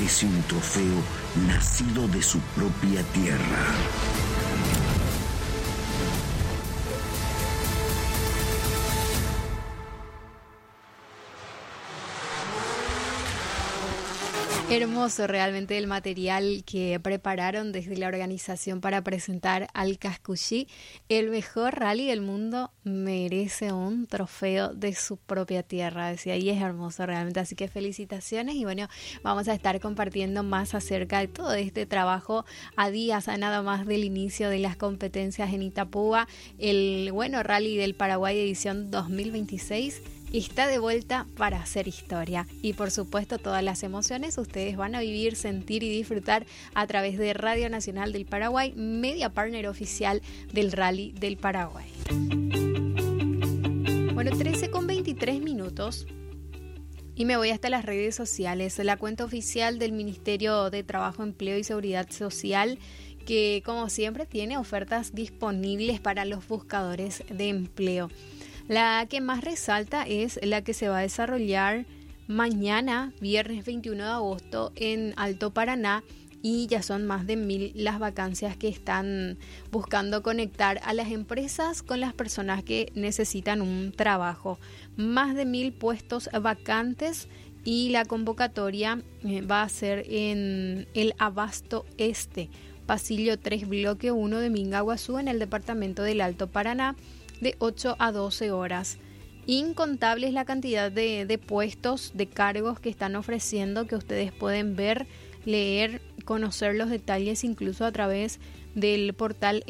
merece un trofeo nacido de su propia tierra. Hermoso realmente el material que prepararon desde la organización para presentar al Cascuchí. El mejor rally del mundo merece un trofeo de su propia tierra, decía, y es hermoso realmente, así que felicitaciones. Y bueno, vamos a estar compartiendo más acerca de todo este trabajo a días, a nada más del inicio de las competencias en Itapúa. El Rally del Paraguay edición 2026 está de vuelta para hacer historia, y por supuesto todas las emociones ustedes van a vivir, sentir y disfrutar a través de Radio Nacional del Paraguay, media partner oficial del Rally del Paraguay. Bueno, 13:23 y me voy hasta las redes sociales. La cuenta oficial del Ministerio de Trabajo, Empleo y Seguridad Social, que como siempre tiene ofertas disponibles para los buscadores de empleo. La que más resalta es la que se va a desarrollar mañana, viernes 21 de agosto, en Alto Paraná, y ya son más de 1.000 las vacancias que están buscando conectar a las empresas con las personas que necesitan un trabajo. Más de 1.000 puestos vacantes, y la convocatoria va a ser en el Abasto Este, Pasillo 3, Bloque 1 de Mingaguazú, en el departamento del Alto Paraná, de 8 a 12 horas. Incontable es la cantidad de puestos, de cargos que están ofreciendo, que ustedes pueden ver, leer, conocer los detalles incluso a través del portal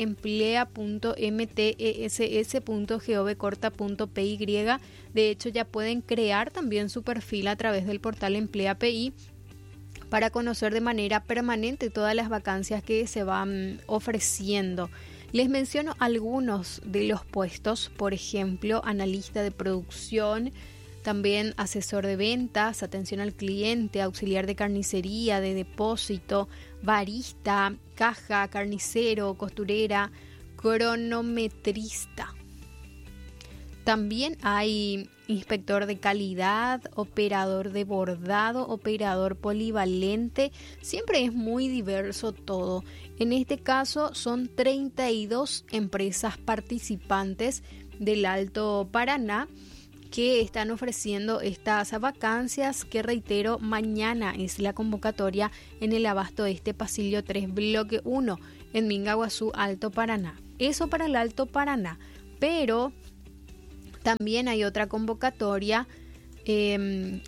emplea.mtess.gov.py. De hecho, ya pueden crear también su perfil a través del portal Emplea PI para conocer de manera permanente todas las vacancias que se van ofreciendo. Les menciono algunos de los puestos, por ejemplo, analista de producción, también asesor de ventas, atención al cliente, auxiliar de carnicería, de depósito, barista, caja, carnicero, costurera, cronometrista. También hay inspector de calidad, operador de bordado, operador polivalente. Siempre es muy diverso todo. En este caso son 32 empresas participantes del Alto Paraná que están ofreciendo estas vacancias, que reitero, mañana es la convocatoria en el Abasto Este, Pasillo 3, Bloque 1, en Mingaguazú, Alto Paraná. Eso para el Alto Paraná, pero también hay otra convocatoria que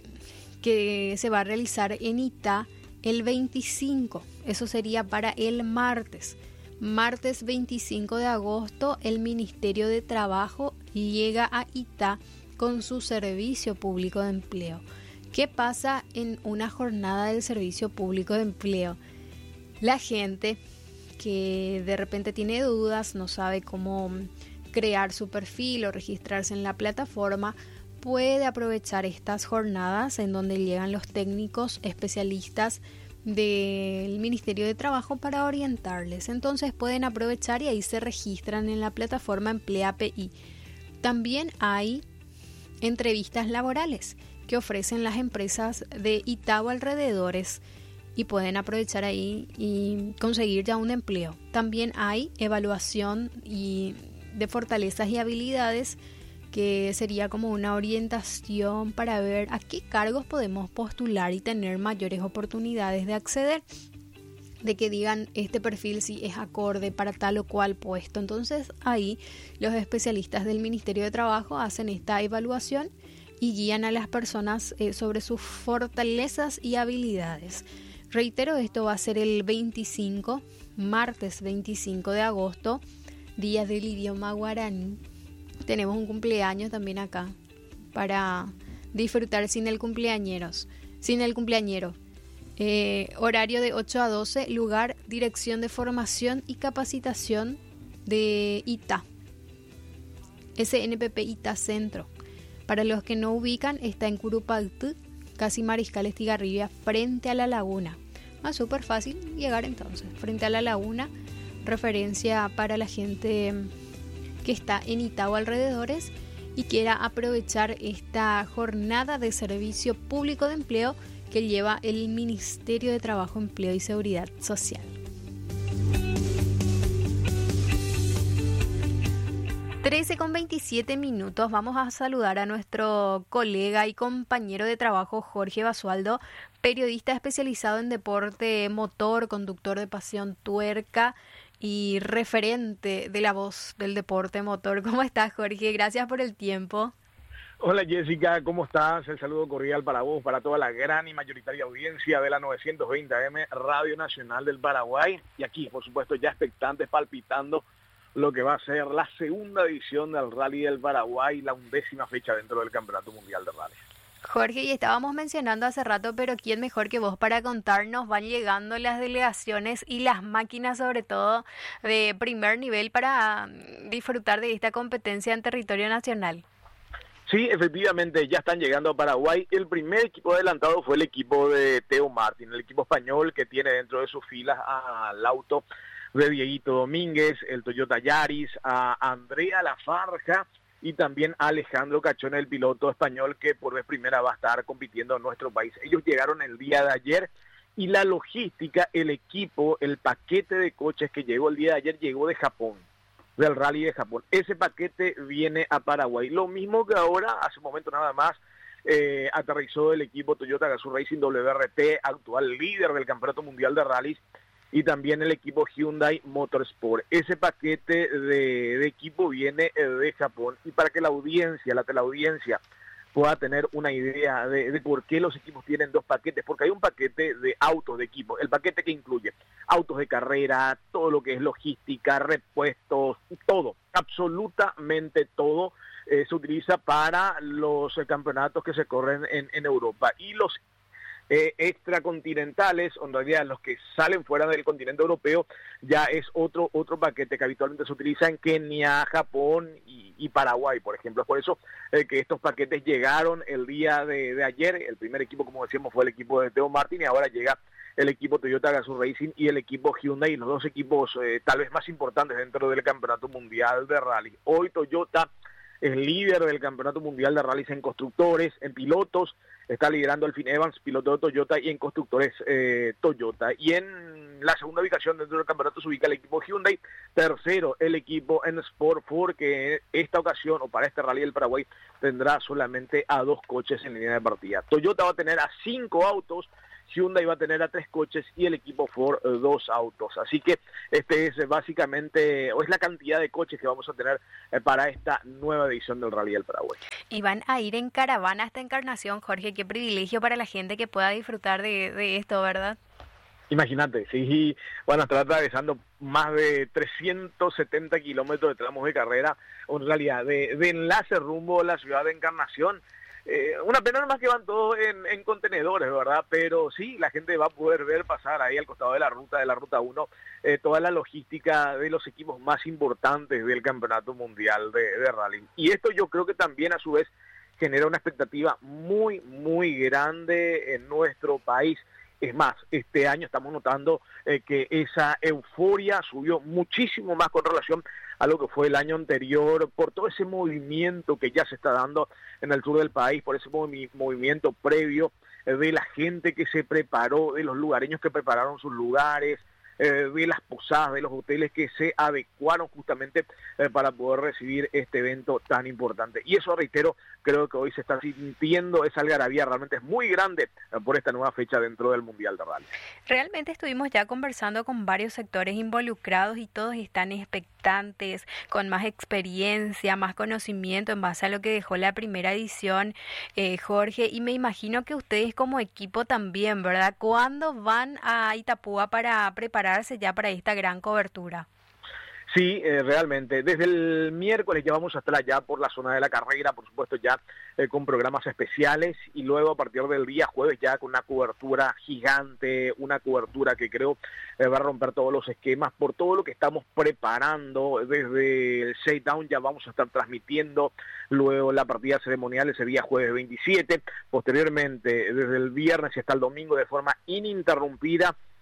se va a realizar en Itá el 25. Eso sería para el martes. Martes 25 de agosto, el Ministerio de Trabajo llega a Itá con su servicio público de empleo. ¿Qué pasa en una jornada del servicio público de empleo? La gente que de repente tiene dudas, no sabe cómo crear su perfil o registrarse en la plataforma, puede aprovechar estas jornadas en donde llegan los técnicos especialistas del Ministerio de Trabajo para orientarles. Entonces pueden aprovechar y ahí se registran en la plataforma Emplea PI. También hay entrevistas laborales que ofrecen las empresas de Itá o alrededores, y pueden aprovechar ahí y conseguir ya un empleo. También hay evaluación de fortalezas y habilidades, que sería como una orientación para ver a qué cargos podemos postular y tener mayores oportunidades de acceder, de que digan este perfil sí es acorde para tal o cual puesto. Entonces ahí los especialistas del Ministerio de Trabajo hacen esta evaluación y guían a las personas sobre sus fortalezas y habilidades. Reitero, esto va a ser el 25, martes 25 de agosto, Día del Idioma Guaraní. Tenemos un cumpleaños también acá para disfrutar sin el cumpleañero. Horario de 8 a 12, lugar, dirección de formación y capacitación de Itá. SNPP Itá Centro. Para los que no ubican, está en Curupaytí, casi Mariscal Estigarribia, frente a la laguna. Súper fácil llegar entonces, frente a la laguna. Referencia para la gente que está en Itá o alrededores y quiera aprovechar esta jornada de servicio público de empleo que lleva el Ministerio de Trabajo, Empleo y Seguridad Social. 13:27. Vamos a saludar a nuestro colega y compañero de trabajo Jorge Basualdo, periodista especializado en deporte motor, conductor de Pasión Tuerca y referente de La Voz del Deporte Motor. ¿Cómo estás, Jorge? Gracias por el tiempo. Hola Jessica, ¿cómo estás? El saludo cordial para vos, para toda la gran y mayoritaria audiencia de la 920 AM Radio Nacional del Paraguay. Y aquí, por supuesto, ya expectantes, palpitando lo que va a ser la segunda edición del Rally del Paraguay, la 11ª fecha dentro del Campeonato Mundial de Rally. Jorge, y estábamos mencionando hace rato, pero ¿quién mejor que vos para contarnos? Van llegando las delegaciones y las máquinas, sobre todo de primer nivel, para disfrutar de esta competencia en territorio nacional. Sí, efectivamente, ya están llegando a Paraguay. El primer equipo adelantado fue el equipo de Teo Martin, el equipo español que tiene dentro de sus filas al auto de Dieguito Domínguez, el Toyota Yaris, a Andrea Lafarja y también a Alejandro Cachón, el piloto español que por vez primera va a estar compitiendo en nuestro país. Ellos llegaron el día de ayer y la logística, el equipo, el paquete de coches que llegó el día de ayer llegó de Japón, del Rally de Japón. Ese paquete viene a Paraguay. Lo mismo que ahora, hace un momento nada más, aterrizó el equipo Toyota Gazoo Racing WRT, actual líder del Campeonato Mundial de Rallys, y también el equipo Hyundai Motorsport. Ese paquete de equipo viene de Japón, y para que la teleaudiencia pueda tener una idea de por qué los equipos tienen dos paquetes, porque hay un paquete de autos de equipo, el paquete que incluye autos de carrera, todo lo que es logística, repuestos, todo, absolutamente todo, se utiliza para los campeonatos que se corren en Europa, y los extracontinentales, o en realidad los que salen fuera del continente europeo, ya es otro paquete que habitualmente se utiliza en Kenia, Japón y Paraguay, por ejemplo. Es por eso que estos paquetes llegaron el día de ayer. El primer equipo, como decíamos, fue el equipo de Teo Martin, y ahora llega el equipo Toyota Gazoo Racing y el equipo Hyundai, los dos equipos tal vez más importantes dentro del Campeonato Mundial de Rally. Hoy Toyota es líder del Campeonato Mundial de Rallys en constructores, en pilotos, está liderando Elfyn Evans, piloto de Toyota, y en constructores Toyota. Y en la segunda ubicación dentro del campeonato se ubica el equipo Hyundai, tercero el equipo en Sport 4, que esta ocasión, o para este Rally del Paraguay, tendrá solamente a 2 coches en línea de partida. Toyota va a tener a 5 autos, Hyundai va a tener a 3 coches y el equipo Ford 2 autos. Así que este es básicamente, o es la cantidad de coches que vamos a tener para esta nueva edición del Rally del Paraguay. Y van a ir en caravana a esta Encarnación, Jorge. Qué privilegio para la gente que pueda disfrutar de esto, ¿verdad? Imagínate, sí, van a estar atravesando más de 370 kilómetros de tramos de carrera, o en realidad de enlace rumbo a la ciudad de Encarnación. Una pena más que van todos en contenedores, ¿verdad? Pero sí, la gente va a poder ver pasar ahí al costado de la ruta 1, toda la logística de los equipos más importantes del Campeonato Mundial de Rally. Y esto yo creo que también a su vez genera una expectativa muy, muy grande en nuestro país. Es más, este año estamos notando que esa euforia subió muchísimo más con relación a lo que fue el año anterior, por todo ese movimiento que ya se está dando en el sur del país, por ese movimiento previo de la gente que se preparó, de los lugareños que prepararon sus lugares, de las posadas, de los hoteles que se adecuaron justamente para poder recibir este evento tan importante. Y eso, reitero, creo que hoy se está sintiendo esa algarabía, realmente es muy grande por esta nueva fecha dentro del Mundial de Rally. Realmente estuvimos ya conversando con varios sectores involucrados y todos están expectantes, con más experiencia, más conocimiento en base a lo que dejó la primera edición, Jorge, y me imagino que ustedes como equipo también, ¿verdad? ¿Cuándo van a Itapúa para prepararse ya para esta gran cobertura? Sí, realmente. Desde el miércoles ya vamos a estar allá por la zona de la carrera, por supuesto ya con programas especiales, y luego a partir del día jueves ya con una cobertura gigante, una cobertura que creo va a romper todos los esquemas por todo lo que estamos preparando. Desde el shakedown ya vamos a estar transmitiendo, luego la partida ceremonial ese día jueves 27, posteriormente desde el viernes y hasta el domingo de forma ininterrumpida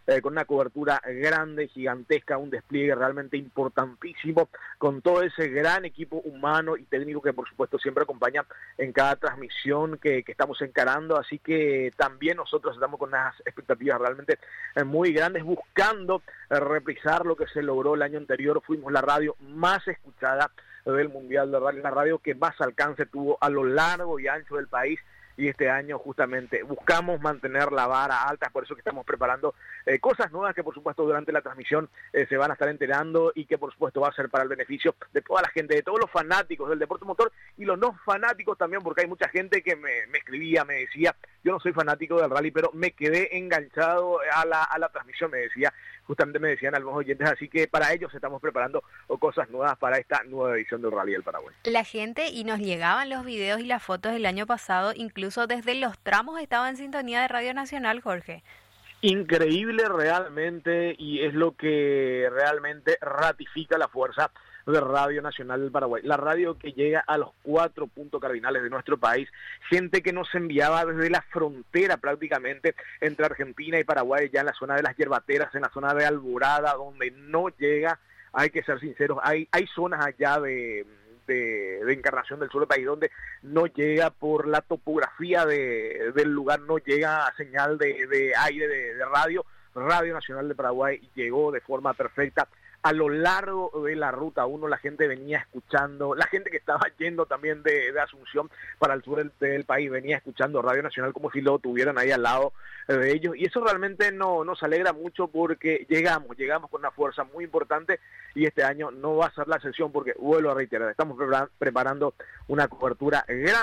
con una cobertura grande, gigantesca, un despliegue realmente importantísimo, con todo ese gran equipo humano y técnico que por supuesto siempre acompaña en cada transmisión que estamos encarando, así que también nosotros estamos con unas expectativas realmente muy grandes, buscando reprisar lo que se logró el año anterior. Fuimos la radio más escuchada del Mundial de Rally, la radio que más alcance tuvo a lo largo y ancho del país, y este año justamente buscamos mantener la vara alta, por eso que estamos preparando cosas nuevas que por supuesto durante la transmisión se van a estar enterando y que por supuesto va a ser para el beneficio de toda la gente, de todos los fanáticos del deporte motor y los no fanáticos también, porque hay mucha gente que me escribía, me decía, yo no soy fanático del rally, pero me quedé enganchado a la transmisión, me decía, justamente me decían algunos oyentes, así que para ellos estamos preparando cosas nuevas para esta nueva edición del Rally del Paraguay. La gente, y nos llegaban los videos y las fotos del año pasado, incluso desde los tramos estaba en sintonía de Radio Nacional, Jorge. Increíble realmente, y es lo que realmente ratifica la fuerza de Radio Nacional del Paraguay, la radio que llega a los 4 puntos cardinales de nuestro país, gente que nos enviaba desde la frontera prácticamente entre Argentina y Paraguay, ya en la zona de las Yerbateras, en la zona de Alborada, donde no llega, hay que ser sinceros, hay zonas allá de Encarnación del Sur del país donde no llega por la topografía del lugar, no llega señal de aire de radio. Radio Nacional de Paraguay llegó de forma perfecta. A lo largo de la Ruta 1 la gente venía escuchando, la gente que estaba yendo también de Asunción para el sur del país venía escuchando Radio Nacional como si lo tuvieran ahí al lado de ellos, y eso realmente nos alegra mucho porque llegamos con una fuerza muy importante, y este año no va a ser la excepción porque, vuelvo a reiterar, estamos preparando una cobertura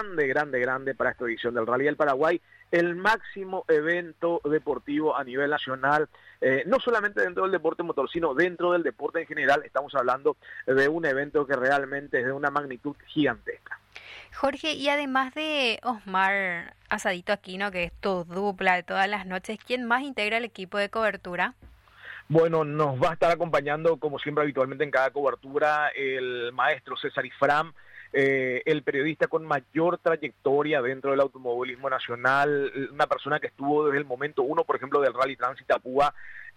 grande para esta edición del Rally del Paraguay, el máximo evento deportivo a nivel nacional, no solamente dentro del deporte motor, sino dentro del deporte en general. Estamos hablando de un evento que realmente es de una magnitud gigantesca. Jorge, y además de Osmar Asadito Aquino, que es tu dupla de todas las noches, ¿quién más integra el equipo de cobertura? Bueno, nos va a estar acompañando, como siempre habitualmente en cada cobertura, el maestro César Ifram, el periodista con mayor trayectoria dentro del automovilismo nacional, una persona que estuvo desde el momento 1, por ejemplo, del Rally Trans-Itapúa.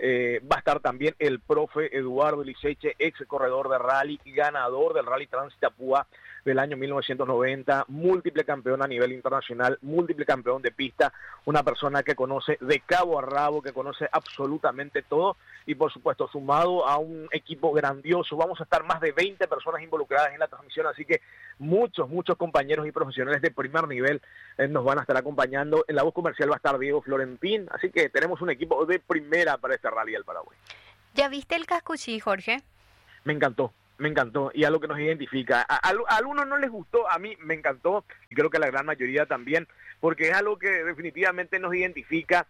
Va a estar también el profe Eduardo Liceche, ex corredor de rally, ganador del Rally Trans-Itapúa del año 1990, múltiple campeón a nivel internacional, múltiple campeón de pista, una persona que conoce de cabo a rabo, que conoce absolutamente todo, y por supuesto sumado a un equipo grandioso. Vamos a estar más de 20 personas involucradas en la transmisión, así que muchos compañeros y profesionales de primer nivel nos van a estar acompañando. En la voz comercial va a estar Diego Florentín, así que tenemos un equipo de primera para este Rally del Paraguay. ¿Ya viste el cascuchí, Jorge? Me encantó, y algo que nos identifica. A algunos no les gustó, a mí me encantó, y creo que a la gran mayoría también, porque es algo que definitivamente nos identifica.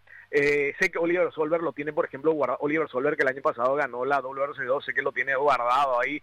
Sé que Oliver Solberg lo tiene, por ejemplo, guardado. Oliver Solberg, que el año pasado ganó la WRC2, sé que lo tiene guardado ahí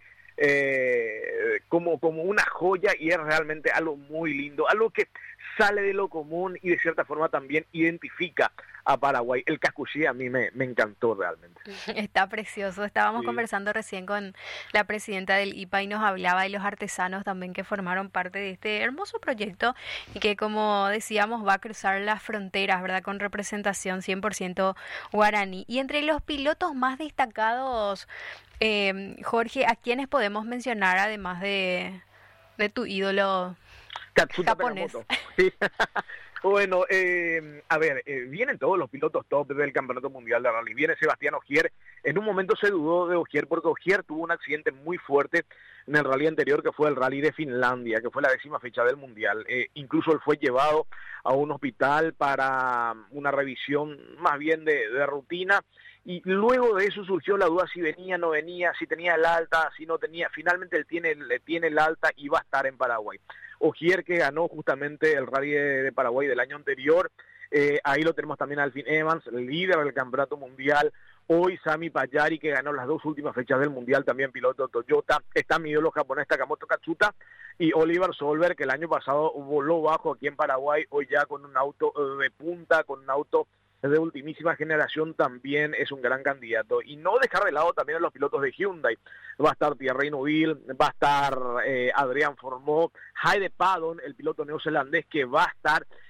como una joya, y es realmente algo muy lindo, algo que sale de lo común y de cierta forma también identifica a Paraguay. El cascuchí a mí me encantó realmente. Está precioso. Estábamos conversando recién con la presidenta del IPA y nos hablaba de los artesanos también que formaron parte de este hermoso proyecto y que, como decíamos, va a cruzar las fronteras, ¿verdad? Con representación 100% guaraní. Y entre los pilotos más destacados, Jorge, ¿a quiénes podemos mencionar además de tu ídolo Katsuta japonés? Sí. Bueno, a ver, vienen todos los pilotos top del Campeonato Mundial de Rally. Viene Sebastián Ogier. En un momento se dudó de Ogier porque Ogier tuvo un accidente muy fuerte en el rally anterior, que fue el Rally de Finlandia, que fue la 10ª fecha del Mundial. Incluso él fue llevado a un hospital para una revisión más bien de rutina, y luego de eso surgió la duda si venía, no venía, si tenía el alta, si no tenía. Finalmente él tiene el alta y va a estar en Paraguay. Ogier, que ganó justamente el Rally de Paraguay del año anterior, ahí lo tenemos también a Alfin Evans, el líder del Campeonato Mundial. Hoy Sami Payari, que ganó las 2 últimas fechas del Mundial, también piloto Toyota. Está mi ídolo japonés Takamoto Katsuta, y Oliver Solberg, que el año pasado voló bajo aquí en Paraguay, hoy ya con un auto de punta, con un auto de ultimísima generación, también es un gran candidato. Y no dejar de lado también a los pilotos de Hyundai. Va a estar Thierry Neuville, va a estar Adrián Formó, Heide Padon, el piloto neozelandés, que va a estar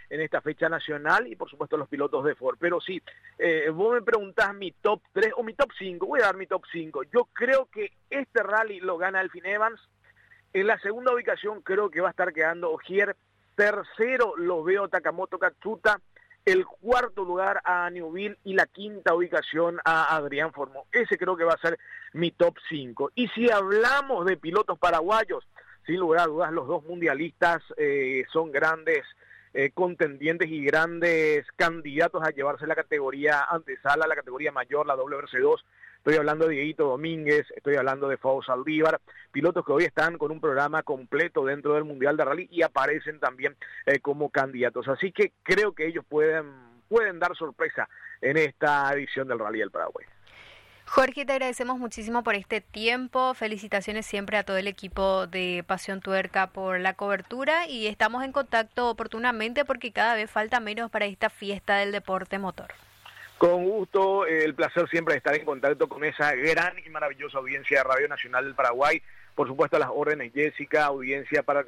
en esta fecha nacional y por supuesto los pilotos de Ford. Pero sí, vos me preguntás mi top 3 o mi top 5, voy a dar mi top 5. Yo creo que este rally lo gana Elfyn Evans. En la segunda ubicación creo que va a estar quedando Ogier. Tercero lo veo Takamoto Katsuta. El cuarto lugar a Neuville y la quinta ubicación a Adrián Formó. Ese creo que va a ser mi top 5. Y si hablamos de pilotos paraguayos, sin lugar a dudas los dos mundialistas son grandes contendientes y grandes candidatos a llevarse la categoría antesala, la categoría mayor, la WRC2. Estoy hablando de Dieguito Domínguez, estoy hablando de Fausto Saldívar, pilotos que hoy están con un programa completo dentro del Mundial de Rally y aparecen también como candidatos. Así que creo que ellos pueden dar sorpresa en esta edición del Rally del Paraguay. Jorge, te agradecemos muchísimo por este tiempo. Felicitaciones siempre a todo el equipo de Pasión Tuerca por la cobertura y estamos en contacto oportunamente porque cada vez falta menos para esta fiesta del deporte motor. Con gusto, el placer siempre de estar en contacto con esa gran y maravillosa audiencia de Radio Nacional del Paraguay. Por supuesto, a las órdenes, Jessica, audiencia para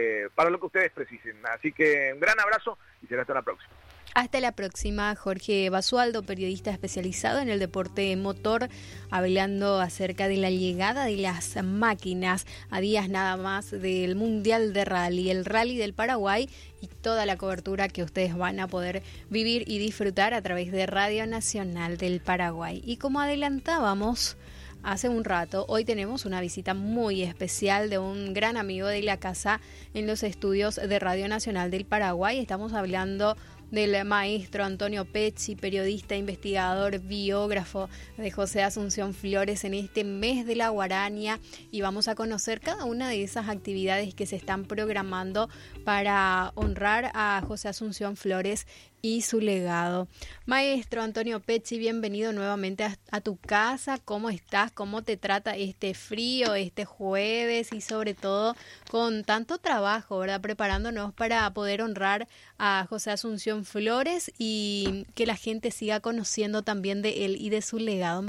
lo que ustedes precisen. Así que un gran abrazo y será hasta la próxima. Hasta la próxima, Jorge Basualdo, periodista especializado en el deporte motor, hablando acerca de la llegada de las máquinas a días nada más del Mundial de Rally, el Rally del Paraguay y toda la cobertura que ustedes van a poder vivir y disfrutar a través de Radio Nacional del Paraguay. Y como adelantábamos hace un rato, hoy tenemos una visita muy especial de un gran amigo de la casa en los estudios de Radio Nacional del Paraguay. Estamos hablando del maestro Antonio Pecci, periodista, investigador, biógrafo de José Asunción Flores en este mes de la Guarania, y vamos a conocer cada una de esas actividades que se están programando para honrar a José Asunción Flores y su legado. Maestro Antonio Pecci, bienvenido nuevamente a tu casa. ¿Cómo estás? ¿Cómo te trata este frío, este jueves y sobre todo con tanto trabajo, ¿verdad? Preparándonos para poder honrar a José Asunción Flores y que la gente siga conociendo también de él y de su legado.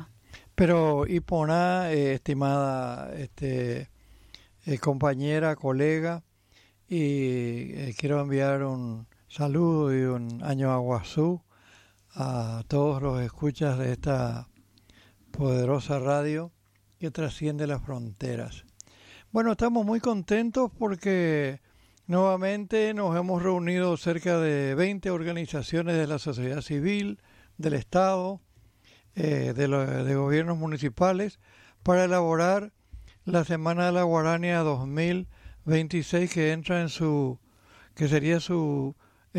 Pero Ipona, estimada compañera, colega, y quiero enviar un saludo y un año aguazú a todos los escuchas de esta poderosa radio que trasciende las fronteras. Bueno, estamos muy contentos porque nuevamente nos hemos reunido cerca de 20 organizaciones de la sociedad civil, del Estado, de gobiernos municipales, para elaborar la Semana de la Guarania 2026 que entra que sería su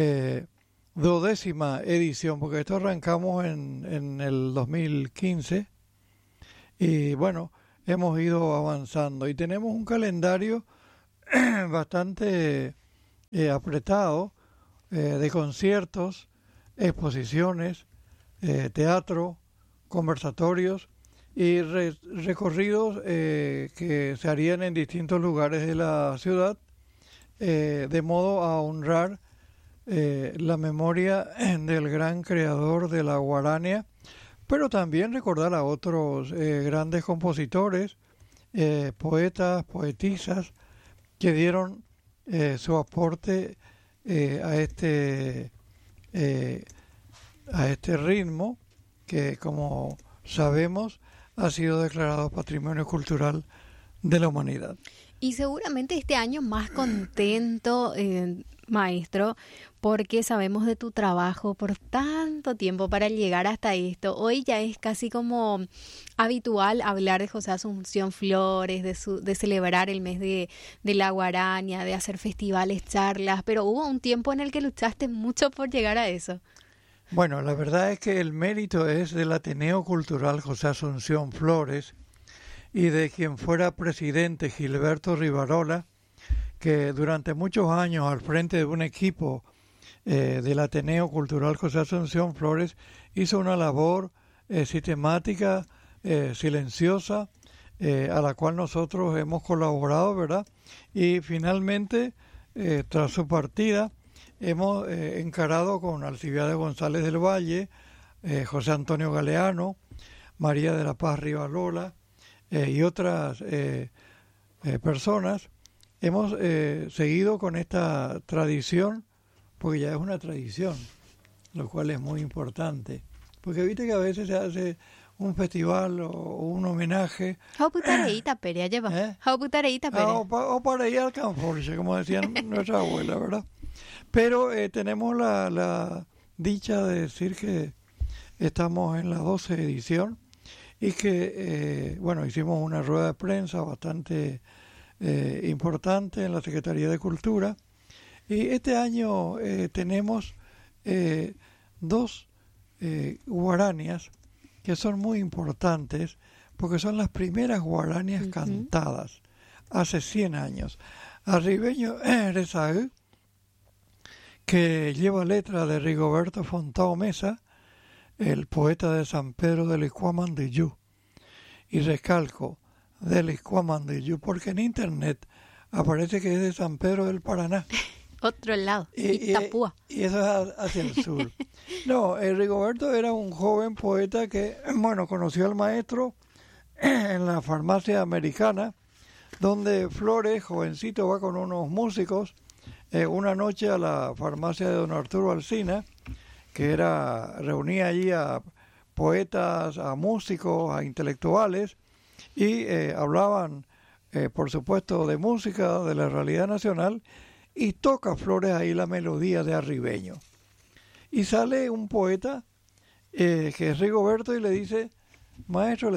12ª edición, porque esto arrancamos en el 2015 y bueno, hemos ido avanzando y tenemos un calendario bastante apretado de conciertos, exposiciones, teatro, conversatorios y recorridos que se harían en distintos lugares de la ciudad de modo a honrar la memoria del gran creador de la Guarania, pero también recordar a otros grandes compositores, poetas, poetisas, que dieron su aporte a este ritmo que, como sabemos, ha sido declarado Patrimonio Cultural de la Humanidad. Y seguramente este año más contento, maestro, porque sabemos de tu trabajo por tanto tiempo para llegar hasta esto. Hoy ya es casi como habitual hablar de José Asunción Flores, de celebrar el mes de la Guarania, de hacer festivales, charlas, pero hubo un tiempo en el que luchaste mucho por llegar a eso. Bueno, la verdad es que el mérito es del Ateneo Cultural José Asunción Flores y de quien fuera presidente Gilberto Rivarola, que durante muchos años al frente de un equipo del Ateneo Cultural José Asunción Flores hizo una labor sistemática, silenciosa, a la cual nosotros hemos colaborado, ¿verdad? Y finalmente, tras su partida, hemos encarado con Alcibiades González del Valle, José Antonio Galeano, María de la Paz Rivarola y otras personas. Hemos seguido con esta tradición porque ya es una tradición, lo cual es muy importante. Porque viste que a veces se hace un festival o un homenaje. O para ir al Canforche, como decían nuestra abuela, ¿verdad? Pero tenemos la dicha de decir que estamos en la 12 edición y que, hicimos una rueda de prensa bastante importante en la Secretaría de Cultura. Y este año tenemos dos guaranías que son muy importantes porque son las primeras guaranías cantadas hace 100 años. Arribeño Erezaú, que lleva letra de Rigoberto Fontao Mesa, el poeta de San Pedro del Iscuamandiyú. Y recalco, del Iscuamandiyú, porque en internet aparece que es de San Pedro del Paraná. Otro lado, Itapúa. Y eso es hacia el sur. No, Rigoberto era un joven poeta que, conoció al maestro en la farmacia americana, donde Flores, jovencito, va con unos músicos una noche a la farmacia de don Arturo Alsina, que reunía allí a poetas, a músicos, a intelectuales, y hablaban, por supuesto, de música, de la realidad nacional, y toca Flores ahí la melodía de Arribeño. Y sale un poeta, que es Rigoberto, y le dice, maestro,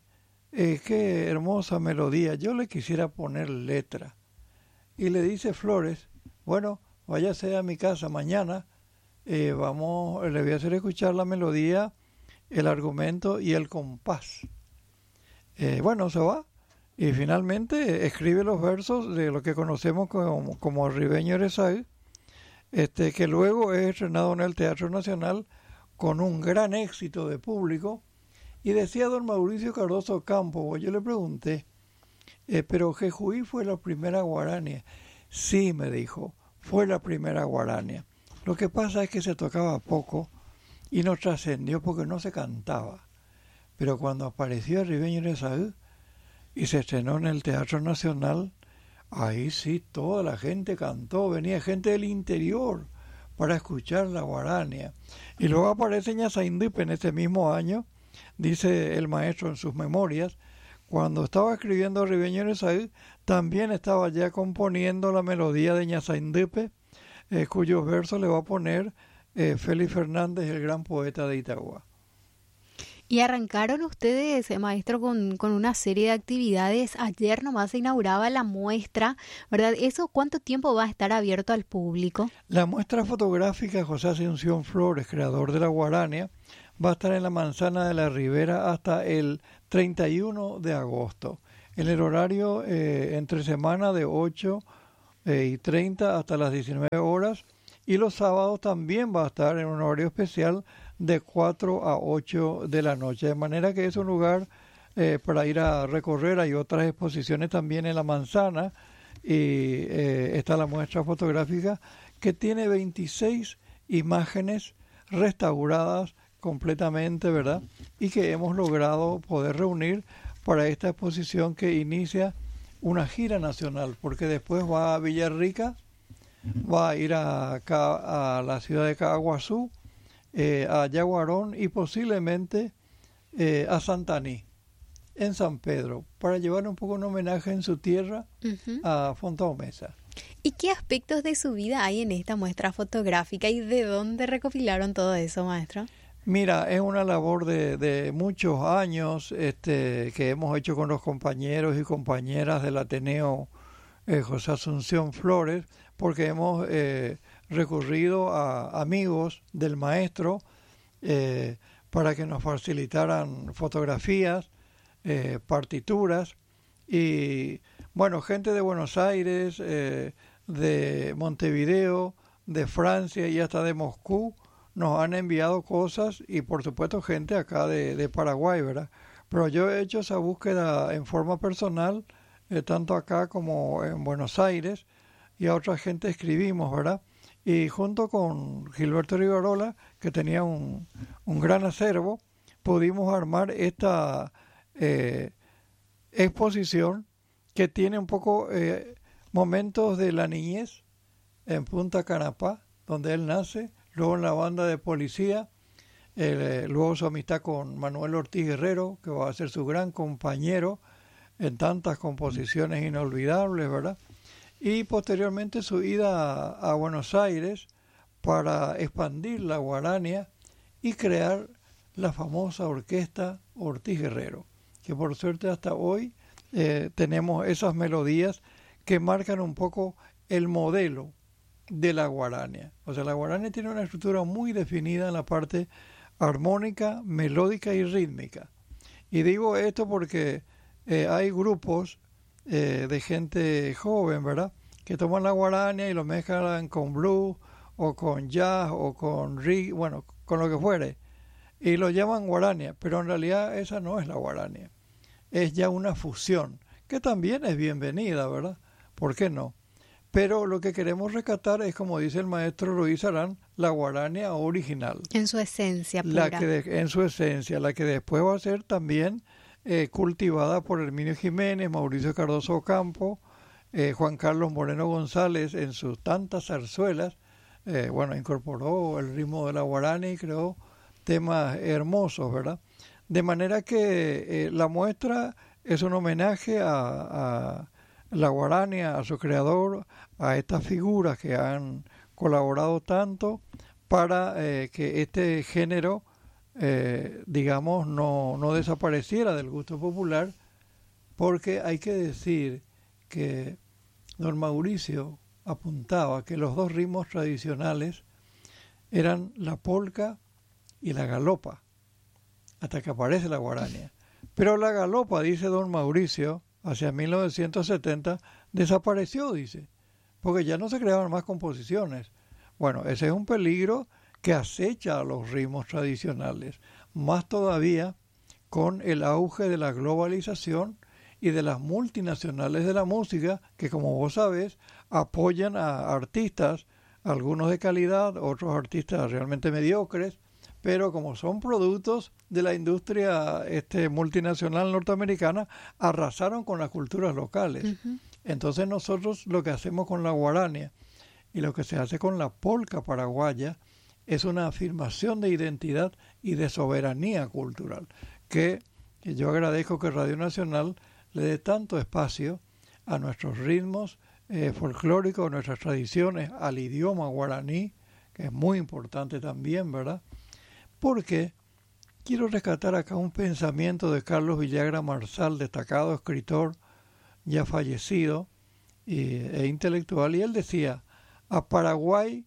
qué hermosa melodía, yo le quisiera poner letra. Y le dice Flores, bueno, váyase a mi casa mañana, le voy a hacer escuchar la melodía, el argumento y el compás. Se va. Y finalmente escribe los versos de lo que conocemos como Arribeño Erezaú, que luego es estrenado en el Teatro Nacional con un gran éxito de público. Y decía don Mauricio Cardoso Campo, yo le pregunté, pero Jejuí fue la primera guarania. Sí, me dijo, fue la primera guarania. Lo que pasa es que se tocaba poco y no trascendió porque no se cantaba. Pero cuando apareció Arribeño Erezaú, y se estrenó en el Teatro Nacional, ahí sí toda la gente cantó, venía gente del interior para escuchar la guarania. Y luego aparece Ñasaindipe en ese mismo año, dice el maestro en sus memorias, cuando estaba escribiendo Arribeño Erezaú, también estaba ya componiendo la melodía de Ñasaindipe, cuyos versos le va a poner Félix Fernández, el gran poeta de Itagua. Y arrancaron ustedes, maestro, con una serie de actividades. Ayer nomás se inauguraba la muestra, ¿verdad? ¿Eso cuánto tiempo va a estar abierto al público? La muestra fotográfica José Asunción Flores, creador de la guarania, va a estar en la Manzana de la Ribera hasta el 31 de agosto. En el horario entre semana de 8:30 hasta las 19 horas. Y los sábados también va a estar en un horario especial de 4 a 8 de la noche. De manera que es un lugar para ir a recorrer. Hay otras exposiciones también en la Manzana. Y está la muestra fotográfica que tiene 26 imágenes restauradas completamente, ¿verdad? Y que hemos logrado poder reunir para esta exposición que inicia una gira nacional. Porque después va a Villarrica, va a ir a la ciudad de Caguazú, a Yaguarón y posiblemente a Santaní, en San Pedro, para llevar un poco un homenaje en su tierra a Fontao Mesa. ¿Y qué aspectos de su vida hay en esta muestra fotográfica y de dónde recopilaron todo eso, maestro? Mira, es una labor de muchos años que hemos hecho con los compañeros y compañeras del Ateneo José Asunción Flores, porque hemos recurrido a amigos del maestro para que nos facilitaran fotografías, partituras y, gente de Buenos Aires, de Montevideo, de Francia y hasta de Moscú nos han enviado cosas y por supuesto gente acá de Paraguay, ¿verdad? Pero yo he hecho esa búsqueda en forma personal, tanto acá como en Buenos Aires, y a otra gente escribimos, ¿verdad? Y junto con Gilberto Rivarola, que tenía un gran acervo, pudimos armar esta exposición que tiene un poco momentos de la niñez en Punta Canapá, donde él nace, luego en la banda de policía, luego su amistad con Manuel Ortiz Guerrero, que va a ser su gran compañero en tantas composiciones inolvidables, ¿verdad? Y posteriormente su ida a Buenos Aires para expandir la guarania y crear la famosa orquesta Ortiz Guerrero, que por suerte hasta hoy tenemos esas melodías que marcan un poco el modelo de la guarania. O sea, la guarania tiene una estructura muy definida en la parte armónica, melódica y rítmica. Y digo esto porque hay grupos de gente joven, ¿verdad?, que toman la guarania y lo mezclan con blues o con jazz o con reggae, bueno, con lo que fuere, y lo llaman guarania, pero en realidad esa no es la guarania, es ya una fusión, que también es bienvenida, ¿verdad? ¿Por qué no? Pero lo que queremos rescatar es, como dice el maestro Luis Arán, la guarania original. En su esencia pura. En su esencia, la que después va a ser también cultivada por Herminio Jiménez, Mauricio Cardoso Ocampo, Juan Carlos Moreno González en sus tantas zarzuelas. Incorporó el ritmo de la guarania y creó temas hermosos, ¿verdad? De manera que la muestra es un homenaje a la guarania, a su creador, a estas figuras que han colaborado tanto para que este género, no desapareciera del gusto popular, porque hay que decir que don Mauricio apuntaba que los dos ritmos tradicionales eran la polca y la galopa, hasta que aparece la guarania. Pero la galopa, dice don Mauricio, hacia 1970, desapareció, dice, porque ya no se creaban más composiciones. Bueno, ese es un peligro que acecha a los ritmos tradicionales, más todavía con el auge de la globalización y de las multinacionales de la música, que como vos sabés, apoyan a artistas, algunos de calidad, otros artistas realmente mediocres, pero como son productos de la industria multinacional norteamericana, arrasaron con las culturas locales. Uh-huh. Entonces nosotros lo que hacemos con la guarania y lo que se hace con la polca paraguaya es una afirmación de identidad y de soberanía cultural, que yo agradezco que Radio Nacional le dé tanto espacio a nuestros ritmos folclóricos, a nuestras tradiciones, al idioma guaraní, que es muy importante también, ¿verdad? Porque quiero rescatar acá un pensamiento de Carlos Villagra Marsal, destacado escritor ya fallecido e intelectual, y él decía: a Paraguay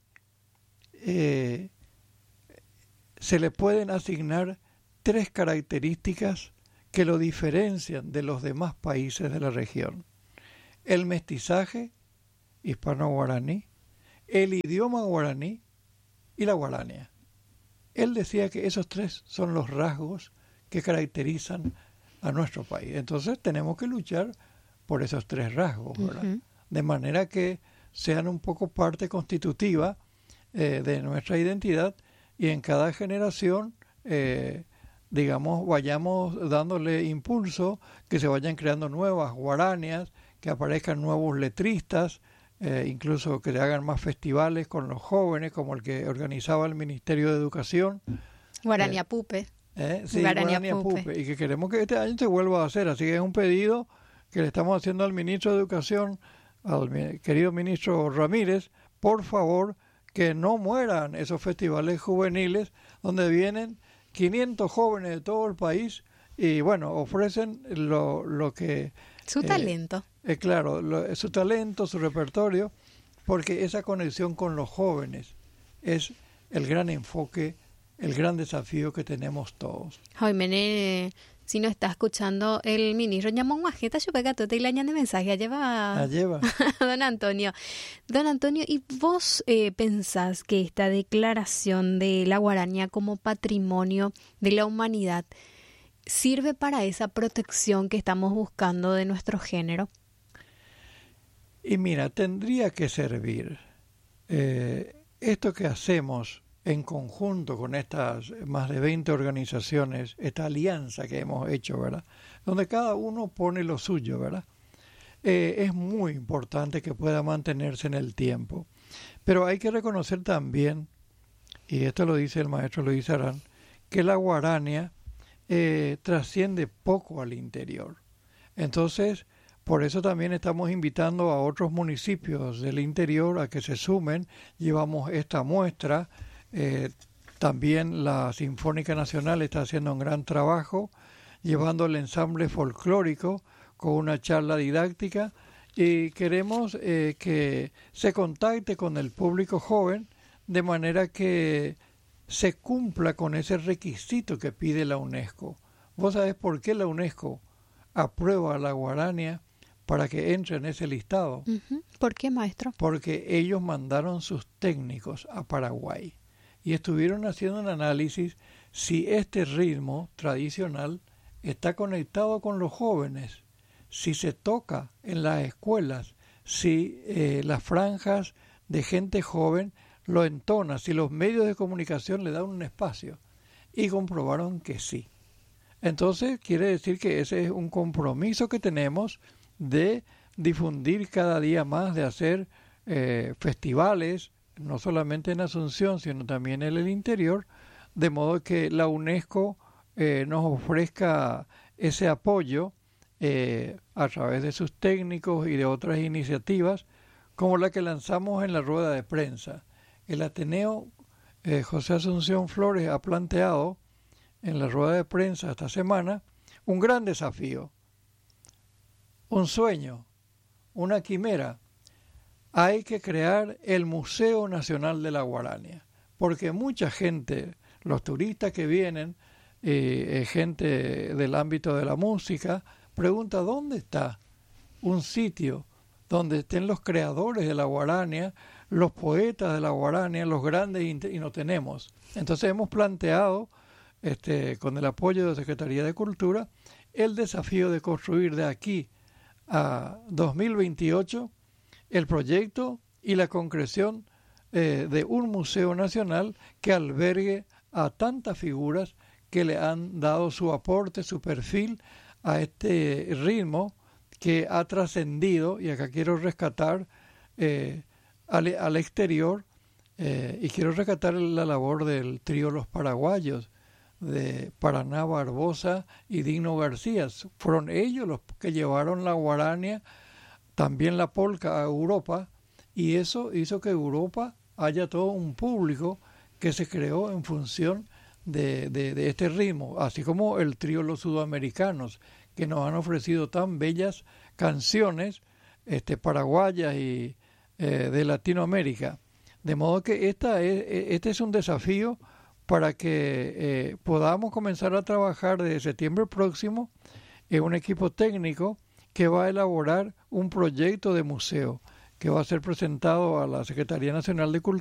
se le pueden asignar 3 características que lo diferencian de los demás países de la región: el mestizaje hispano-guaraní, el idioma guaraní y la guarania. Él decía que esos 3 son los rasgos que caracterizan a nuestro país. Entonces tenemos que luchar por esos 3 rasgos, ¿verdad? Uh-huh. De manera que sean un poco parte constitutiva de nuestra identidad, y en cada generación vayamos dándole impulso, que se vayan creando nuevas guaranias, que aparezcan nuevos letristas, incluso que se hagan más festivales con los jóvenes, como el que organizaba el Ministerio de Educación. Guarania Pupe. Sí, Guarania Pupe. Y que queremos que este año se vuelva a hacer. Así que es un pedido que le estamos haciendo al Ministro de Educación, al querido Ministro Ramírez, por favor, que no mueran esos festivales juveniles donde vienen 500 jóvenes de todo el país y ofrecen lo que... Su talento. Claro, su talento, su repertorio, porque esa conexión con los jóvenes es el gran enfoque, el gran desafío que tenemos todos. Jaime, si no está escuchando el ministro, llamó un majeta, yo pega todo y le añade mensaje, lleva. Don Antonio, ¿y vos pensás que esta declaración de la guarania como patrimonio de la humanidad sirve para esa protección que estamos buscando de nuestro género? Y mira, tendría que servir. Esto que hacemos en conjunto con estas más de 20 organizaciones, esta alianza que hemos hecho, ¿verdad?, donde cada uno pone lo suyo, ¿verdad?, es muy importante que pueda mantenerse en el tiempo. Pero hay que reconocer también, y esto lo dice el maestro Luis Arán, que la guarania trasciende poco al interior. Entonces, por eso también estamos invitando a otros municipios del interior a que se sumen. Llevamos esta muestra. También la Sinfónica Nacional está haciendo un gran trabajo, llevando el ensamble folclórico con una charla didáctica, y queremos que se contacte con el público joven de manera que se cumpla con ese requisito que pide la UNESCO. ¿Vos sabés por qué la UNESCO aprueba a la guarania para que entre en ese listado? ¿Por qué, maestro? Porque ellos mandaron sus técnicos a Paraguay y estuvieron haciendo un análisis si este ritmo tradicional está conectado con los jóvenes, si se toca en las escuelas, si las franjas de gente joven lo entona, si los medios de comunicación le dan un espacio, y comprobaron que sí. Entonces quiere decir que ese es un compromiso que tenemos de difundir cada día más, de hacer festivales, no solamente en Asunción, sino también en el interior, de modo que la UNESCO nos ofrezca ese apoyo a través de sus técnicos y de otras iniciativas, como la que lanzamos en la rueda de prensa. El Ateneo José Asunción Flores ha planteado en la rueda de prensa esta semana un gran desafío, un sueño, una quimera. Hay que crear el Museo Nacional de la Guarania, porque mucha gente, los turistas que vienen, gente del ámbito de la música, pregunta dónde está un sitio donde estén los creadores de la guarania, los poetas de la guarania, los grandes, y no tenemos. Entonces hemos planteado, con el apoyo de la Secretaría de Cultura, el desafío de construir de aquí a 2028 el proyecto y la concreción de un museo nacional que albergue a tantas figuras que le han dado su aporte, su perfil a este ritmo que ha trascendido, y acá quiero rescatar al exterior, y quiero rescatar la labor del trío Los Paraguayos, de Paraná Barbosa y Digno García. Fueron ellos los que llevaron la guarania, también la polca, a Europa, y eso hizo que Europa haya todo un público que se creó en función de este ritmo, así como el trío Los Sudamericanos, que nos han ofrecido tan bellas canciones paraguayas y de Latinoamérica. De modo que este es un desafío para que podamos comenzar a trabajar desde septiembre próximo en un equipo técnico que va a elaborar un proyecto de museo que va a ser presentado a la Secretaría Nacional de Cultura